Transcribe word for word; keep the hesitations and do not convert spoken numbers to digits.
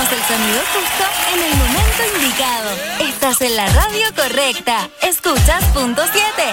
ponemos el sonido justo en el momento indicado. Estás en la radio correcta. Escuchas punto siete.